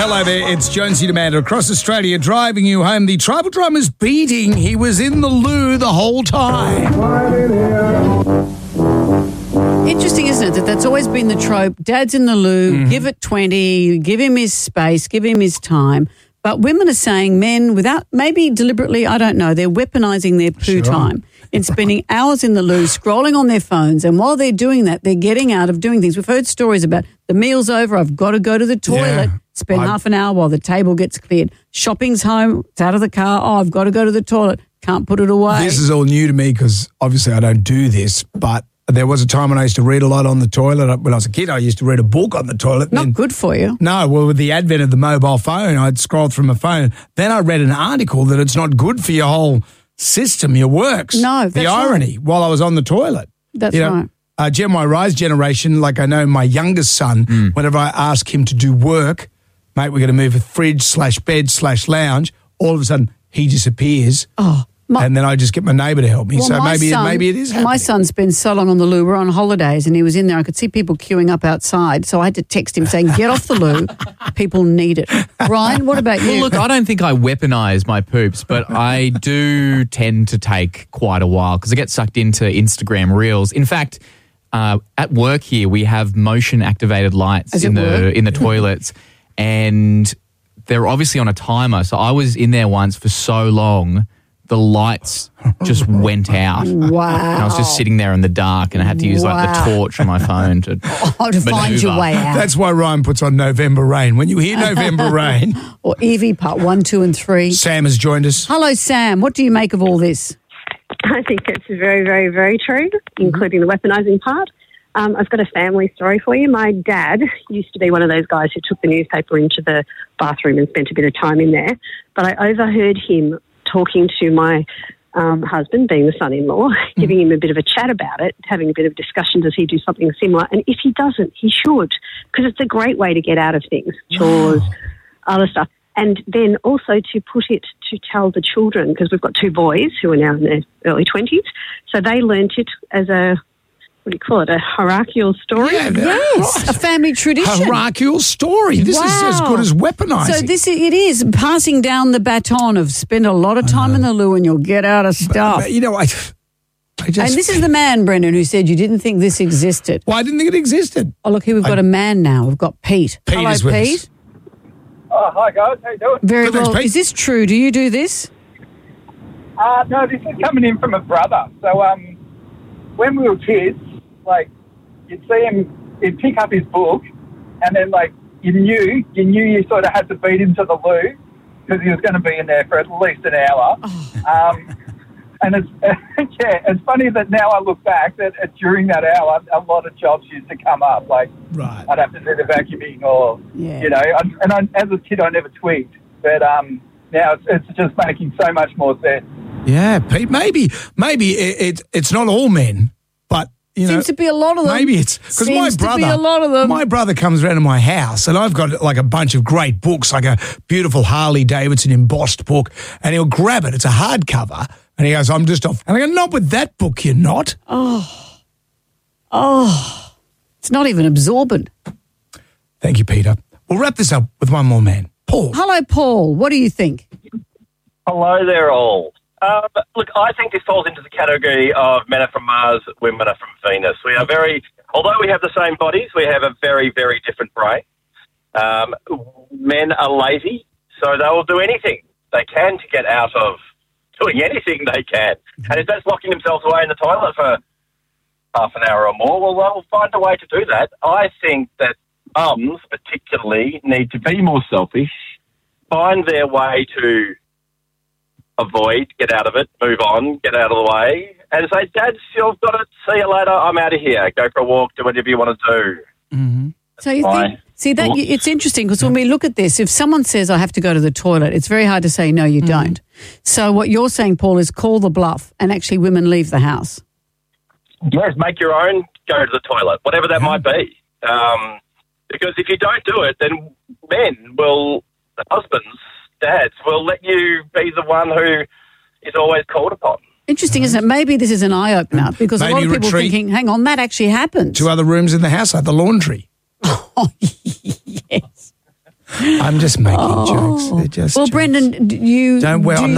Hello there, it's Jonesy Demander across Australia driving you home. The tribal drummer's beating. He was in the loo the whole time. Interesting, isn't it, that's always been the trope. Dad's in the loo, give it 20, give him his space, give him his time. But women are saying men, without maybe deliberately, I don't know, they're weaponising their poo time in spending hours in the loo, scrolling on their phones. And while they're doing that, they're getting out of doing things. We've heard stories about the meal's over, I've got to go to the toilet, spend half an hour while the table gets cleared. Shopping's home, it's out of the car, I've got to go to the toilet, can't put it away. This is all new to me because obviously I don't do this, but there was a time when I used to read a lot on the toilet. When I was a kid, I used to read a book on the toilet. Not good for you. No, well, with the advent of the mobile phone, I'd scroll through my phone. Then I read an article that it's not good for your whole system, your works. No, that's the irony while I was on the toilet. That's right. Gen Y Rise generation, like I know my youngest son, whenever I ask him to do work, mate, we're going to move a fridge/bed/lounge, all of a sudden he disappears. Oh. And then I just get my neighbour to help me. So maybe it is happening. My son's been so long on the loo. We're on holidays and he was in there. I could see people queuing up outside. So I had to text him saying, get off the loo. People need it. Ryan, what about you? Well, look, I don't think I weaponise my poops, but I do tend to take quite a while because I get sucked into Instagram Reels. In fact, at work here, we have motion-activated lights in the toilets, and they're obviously on a timer. So I was in there once for so long, the lights just went out. Wow. And I was just sitting there in the dark and I had to use like the torch on my phone to find your way out. That's why Ryan puts on November Rain. When you hear November Rain. Or Evie, part 1, 2 and 3. Sam has joined us. Hello, Sam. What do you make of all this? I think it's very, very, very true, including the weaponising part. I've got a family story for you. My dad used to be one of those guys who took the newspaper into the bathroom and spent a bit of time in there. But I overheard him talking to my husband, being the son-in-law, giving him a bit of a chat about it, having a bit of discussion, does he do something similar? And if he doesn't, he should, because it's a great way to get out of things, chores, other stuff. And then also to put it to tell the children, because we've got 2 boys who are now in their early 20s, so they learnt it as a, what do you call it, a hierarchical story? Yeah, yes, a family tradition. Hierarchical story. This is as good as weaponising. So it is passing down the baton of spend a lot of time in the loo and you'll get out of stuff. But, you know, I just... And this is the man, Brendan, who said you didn't think this existed. Well, I didn't think it existed. Oh, look, here we've got a man now. We've got Pete. Pete Hello, is with Pete. us. Oh, hi guys, how you doing? Very Good, well. thanks, Pete. Is this true? Do you do this? No, this is coming in from a brother. So when we were kids, like, you'd see him, he'd pick up his book, and then, like, you knew you sort of had to beat him to the loo because he was going to be in there for at least an hour. And it's it's funny that now I look back that during that hour, a lot of jobs used to come up. Like, I'd have to do the vacuuming or, you know, as a kid I never twigged. But now it's just making so much more sense. Yeah, Pete, maybe it's not all men, but, you know. Seems to be a lot of them. Maybe it's because my brother comes around to my house and I've got like a bunch of great books, like a beautiful Harley Davidson embossed book, and he'll grab it. It's a hardcover. And he goes, I'm just off. And I go, not with that book, you're not. Oh, it's not even absorbent. Thank you, Peter. We'll wrap this up with one more man. Paul. Hello, Paul. What do you think? Hello there, all. Look, I think this falls into the category of men are from Mars, women are from Venus. We are although we have the same bodies, we have a very, very different brain. Men are lazy, so they will do anything they can to get out of doing anything they can. And if that's locking themselves away in the toilet for half an hour or more, well, they'll find a way to do that. I think that mums particularly need to be more selfish, find their way to avoid, get out of it, move on, get out of the way, and say, Dad, you've got it, see you later, I'm out of here, go for a walk, do whatever you want to do. Mm-hmm. So you think, it's interesting because when we look at this, if someone says I have to go to the toilet, it's very hard to say no, you don't. So what you're saying, Paul, is call the bluff and actually women leave the house. Yes, make your own go to the toilet, whatever that might be. Because if you don't do it, then husbands, dads, will let you be the one who is always called upon. Interesting, isn't it? Maybe this is an eye-opener because a lot of people are thinking, hang on, that actually happens. 2 other rooms in the house, like the laundry. Oh, yes. I'm just making jokes. They're just well, jokes. Brendan, do you now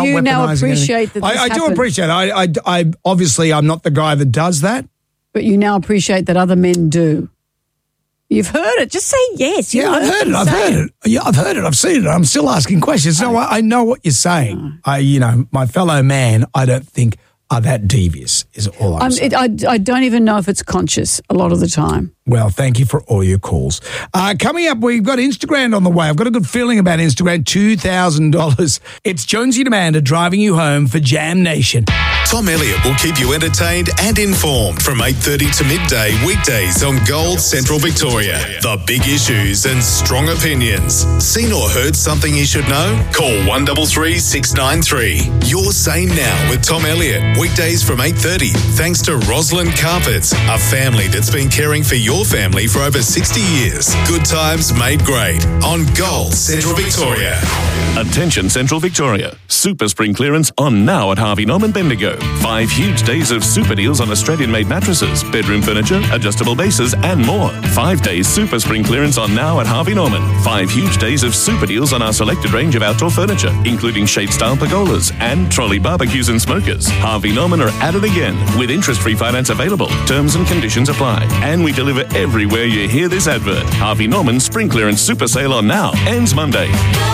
appreciate that I do appreciate it. I obviously, I'm not the guy that does that. But you now appreciate that other men do. You've heard it. Just say yes. Yeah, I've heard it. Yeah, I've heard it. I've seen it. I'm still asking questions. No, I know what you're saying. My fellow man, I don't think are that devious is all I'm saying. I don't even know if it's conscious a lot of the time. Well, thank you for all your calls. Coming up, we've got Instagram on the way. I've got a good feeling about Instagram, $2,000. It's Jonesy and Amanda driving you home for Jam Nation. Tom Elliott will keep you entertained and informed from 8:30 to midday weekdays on Gold Central Victoria. The big issues and strong opinions. Seen or heard something you should know? Call 133 693. Your Say Now with Tom Elliott. Weekdays from 8:30. Thanks to Roslyn Carpets, a family that's been caring for your family for over 60 years. Good times made great on Gold Central Victoria. Attention Central Victoria. Super spring clearance on now at Harvey Norman Bendigo. 5 huge days of super deals on Australian-made mattresses, bedroom furniture, adjustable bases and more. 5 days super spring clearance on now at Harvey Norman. 5 huge days of super deals on our selected range of outdoor furniture, including shade-style pergolas and trolley barbecues and smokers. Harvey Norman are at it again with interest-free finance available. Terms and conditions apply. And we deliver everywhere you hear this advert. Harvey Norman spring clearance super sale on now ends Monday.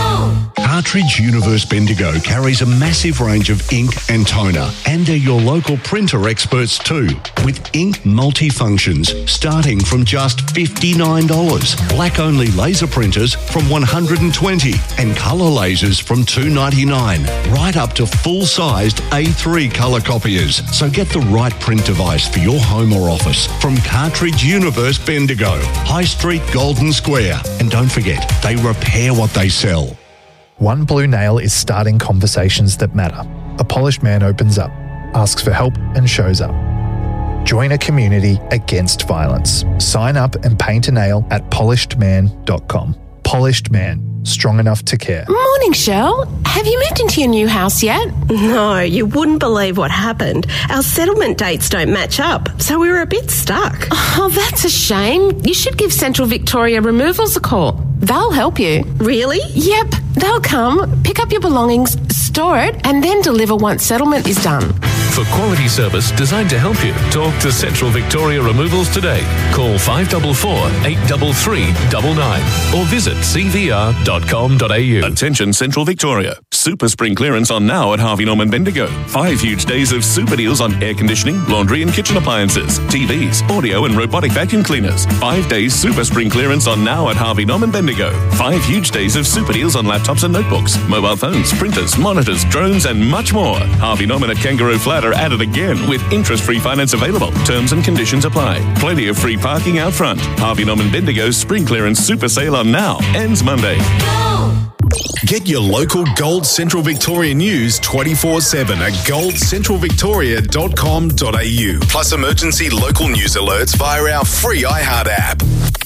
Cartridge Universe Bendigo carries a massive range of ink and toner and are your local printer experts too, with ink multifunctions starting from just $59, black-only laser printers from $120 and colour lasers from $299, right up to full-sized A3 colour copiers. So get the right print device for your home or office from Cartridge Universe Bendigo, High Street, Golden Square. And don't forget, they repair what they sell. One Blue Nail is starting conversations that matter. A polished man opens up, asks for help and shows up. Join a community against violence. Sign up and paint a nail at polishedman.com. Polished Man, strong enough to care. Morning, Shell. Have you moved into your new house yet? No, you wouldn't believe what happened. Our settlement dates don't match up, so we were a bit stuck. Oh, that's a shame. You should give Central Victoria Removals a call. They'll help you. Really? Yep. They'll come, pick up your belongings, store it, and then deliver once settlement is done. For quality service designed to help you, talk to Central Victoria Removals today. Call 544 833 99 or visit cvr.com.au. Attention Central Victoria. Super spring clearance on now at Harvey Norman Bendigo. 5 huge days of super deals on air conditioning, laundry and kitchen appliances, TVs, audio and robotic vacuum cleaners. 5 days super spring clearance on now at Harvey Norman Bendigo. 5 huge days of super deals on laptops and notebooks, mobile phones, printers, monitors, drones and much more. Harvey Norman at Kangaroo Flat are at it again with interest-free finance available. Terms and conditions apply. Plenty of free parking out front. Harvey Norman Bendigo's spring clearance super sale on now ends Monday. Get your local Gold Central Victoria news 24/7 at goldcentralvictoria.com.au. Plus emergency local news alerts via our free iHeart app.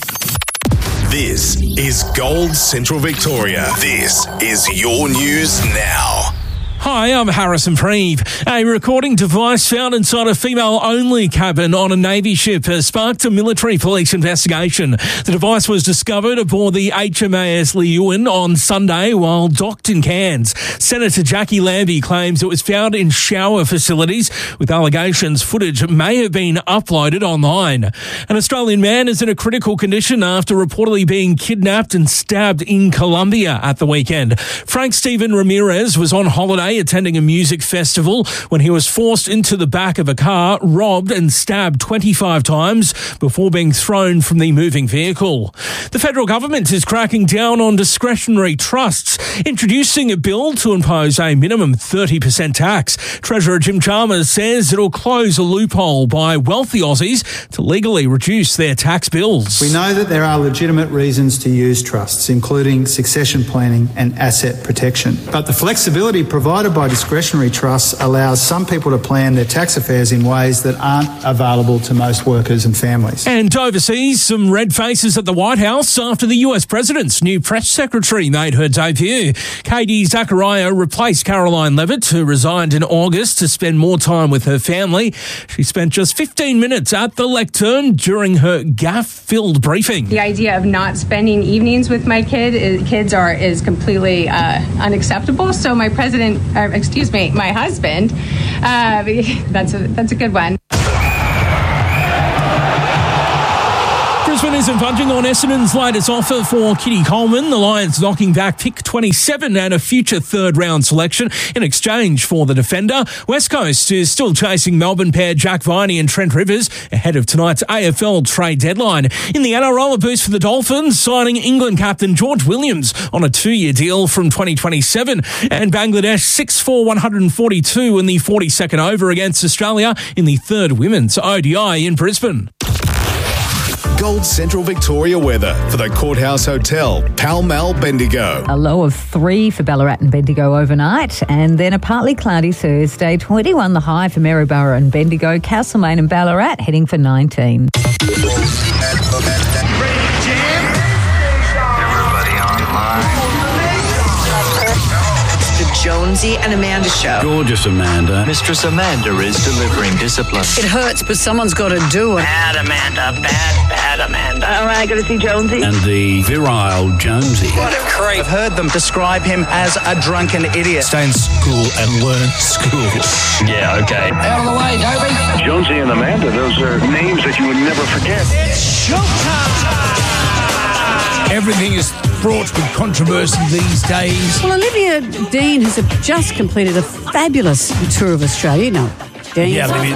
This is Gold Central Victoria. This is your news now. Hi, I'm Harrison Preeve. A recording device found inside a female-only cabin on a Navy ship has sparked a military police investigation. The device was discovered aboard the HMAS Leeuwin on Sunday while docked in Cairns. Senator Jackie Lambie claims it was found in shower facilities, with allegations footage may have been uploaded online. An Australian man is in a critical condition after reportedly being kidnapped and stabbed in Colombia at the weekend. Frank Steven Ramirez was on holiday attending a music festival when he was forced into the back of a car, robbed and stabbed 25 times before being thrown from the moving vehicle. The federal government is cracking down on discretionary trusts, introducing a bill to impose a minimum 30% tax. Treasurer Jim Chalmers says it'll close a loophole by wealthy Aussies to legally reduce their tax bills. We know that there are legitimate reasons to use trusts, including succession planning and asset protection. But the flexibility provided provided by discretionary trusts allows some people to plan their tax affairs in ways that aren't available to most workers and families. And overseas, some red faces at the White House after the US president's new press secretary made her debut. Katie Zachariah replaced Caroline Levitt, who resigned in August to spend more time with her family. She spent just 15 minutes at the lectern during her gaffe-filled briefing. The idea of not spending evenings with my kids is completely unacceptable. So my husband, that's a good one. Brisbane isn't budging on Essendon's latest offer for Kitty Coleman. The Lions knocking back pick 27 and a future third-round selection in exchange for the defender. West Coast is still chasing Melbourne pair Jack Viney and Trent Rivers ahead of tonight's AFL trade deadline. In the NRL, a boost for the Dolphins, signing England captain George Williams on a 2-year deal from 2027. And Bangladesh 6-4-142 in the 42nd over against Australia in the third women's ODI in Brisbane. Gold Central Victoria weather for the Courthouse Hotel, Pall Mall, Bendigo. A low of 3 for Ballarat and Bendigo overnight, and then a partly cloudy Thursday. 21 the high for Maryborough and Bendigo. Castlemaine and Ballarat heading for 19. Jonesy and Amanda Show. Gorgeous Amanda. Mistress Amanda is delivering discipline. It hurts, but someone's got to do it. Bad Amanda. Bad Amanda. All right, got to see Jonesy. And the virile Jonesy. What a creep. I've heard them describe him as a drunken idiot. Stay in school and learn school. Yeah, okay. Out of the way, Toby. Jonesy and Amanda, those are names that you would never forget. It's showtime. Everything is fraught with controversy these days. Well, Olivia Dean has just completed a fabulous tour of Australia. No, Dean. Yeah, Olivia.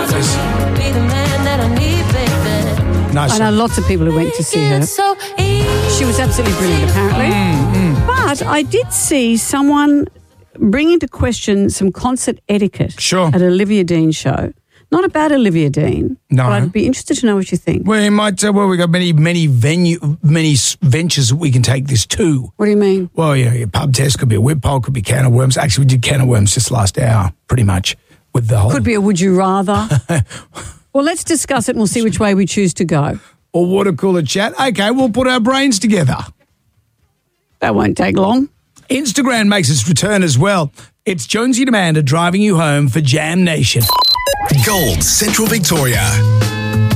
Nice. I know lots of people who went to see her. She was absolutely brilliant, apparently. But I did see someone bring into question some concert etiquette at Olivia Dean's show. Not about Olivia Dean, but I'd be interested to know what you think. Well, you might. We've got many ventures that we can take this to. What do you mean? Well, your pub test could be a whip poll, could be can of worms. Actually, we did can of worms just last hour, pretty much, with the whole. Could be a would you rather. Well, let's discuss it and we'll see which way we choose to go. Or water cooler chat. Okay, we'll put our brains together. That won't take long. Instagram makes its return as well. It's Jonesy and Amanda driving you home for Jam Nation. Gold Central Victoria.